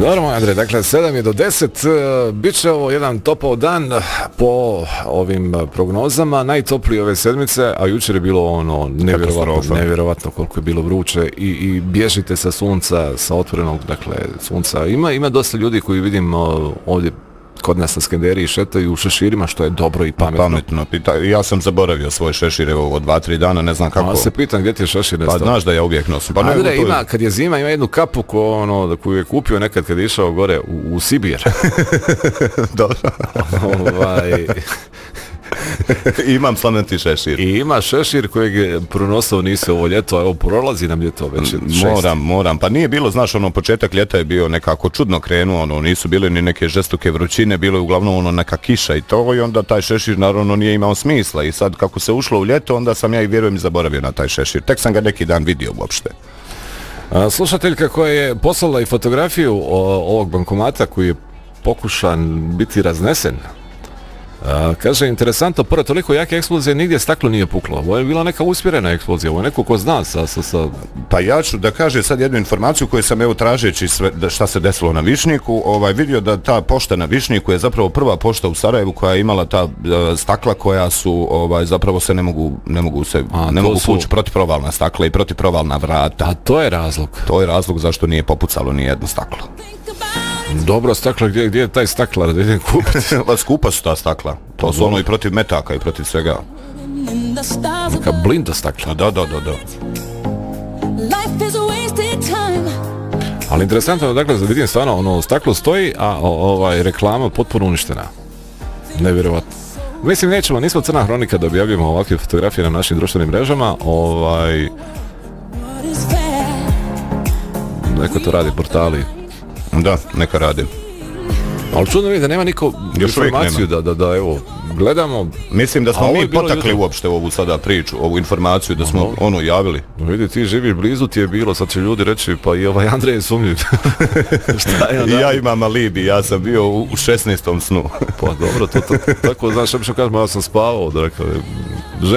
Dobro, Andrej, dakle 7 je do 10, bit će ovo jedan topao dan po ovim prognozama, najtopliji ove sedmice, a jučer je bilo ono nevjerovatno koliko je bilo vruće i bježite sa sunca, sa otvorenog, dakle, sunca. Ima dosta ljudi koji vidim ovdje kod nas na Skenderiji šetaju u šeširima, što je dobro i pametno. Ja sam zaboravio svoj šešir evo od 2-3 dana, ne znam kako. A se pitam gdje ti je šešir nestao? Pa znaš da ja uvijek nosim. Pa Andrej ima, kad je zima, ima jednu kapu koju je kupio nekad kad je išao gore u Sibir. Dobro. Imam slamenti šešir. I ima šešir kojeg pronosao nisi ovo ljeto, evo prolazi nam ljeto već. Moram. Pa nije bilo, znaš, početak ljeta je bio nekako čudno krenuo, nisu bile ni neke žestoke vrućine, bilo je uglavnom neka kiša i to, i onda taj šešir naravno nije imao smisla i sad kako se ušlo u ljeto, onda sam ja i vjerujem zaboravio na taj šešir. Tek sam ga neki dan vidio uopšte. Slušateljka koja je poslala i fotografiju ovog bankomata koji je pokušan biti raznesen. Kaže, interesantno, pored toliko jake eksplozije nigdje staklo nije puklo. Ovo je bila neka usmjerena eksplozija, ovo je neko ko zna sa... Pa ja ću da kaže sad jednu informaciju koju sam evo tražeći šta se desilo na Višnjiku, vidio da ta pošta na Višnjiku je zapravo prva pošta u Sarajevu koja je imala ta stakla koja su zapravo se ne mogu pući protiprovalna stakla i protiprovalna vrata. A to je razlog? To je razlog zašto nije popucalo ni jedno staklo. Dobro, stakla, gdje je taj staklar da idem kupiti? Skupa su ta stakla. To su i protiv metaka i protiv svega. Neka blinda stakla. Da. Ali interesantno, dakle, vidim stvarno, staklo stoji, a reklama potpuno uništena. Nevjerovatno. Mislim, nismo Crna hronika da objavljamo ovakve fotografije na našim društvenim mrežama. Neko to radi, portali. Da, neka radi. Ali čudno je da nema niko informaciju da evo, gledamo. Mislim da smo mi potakli uopšte ovu sada priču, ovu informaciju, da smo javili. Vidi, ti živiš blizu, ti je bilo, sad će ljudi reći, pa i Andrej je sumnjiv. Ja imam alibi, ja sam bio u 16. snu. Pa dobro, to tako, znaš, što kažem, ja sam spavao, dakle,